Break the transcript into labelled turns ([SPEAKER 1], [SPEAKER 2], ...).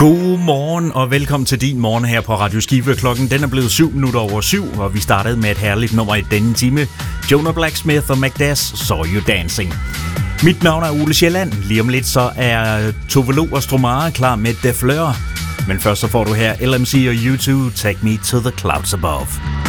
[SPEAKER 1] God morgen og velkommen til din morgen her på Radio Skive. Klokken den er blevet 7:07, og vi startede med et herligt nummer i denne time. Jonah Blacksmith og McDass, Saw You Dancing. Mit navn er Ole Sjælland. Lige om lidt så er Tove Lo og Stromare klar med De Fleur. Men først så får du her LMC og U2, Take Me to the Clouds Above.